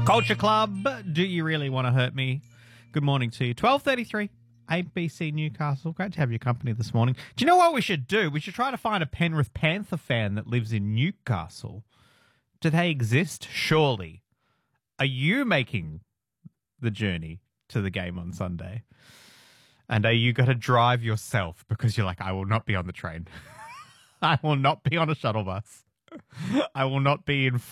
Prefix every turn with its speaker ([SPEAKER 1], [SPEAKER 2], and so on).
[SPEAKER 1] Culture Club, do you really want to hurt me? Good morning to you. 12:33, ABC Newcastle. Great to have your company this morning. Do you know what we should do? We should try to find a Penrith Panther fan that lives in Newcastle. Do they exist? Surely. Are you making the journey to the game on Sunday? And are you going to drive yourself because you're like, I will not be on the train. I will not be on a shuttle bus. I will not be in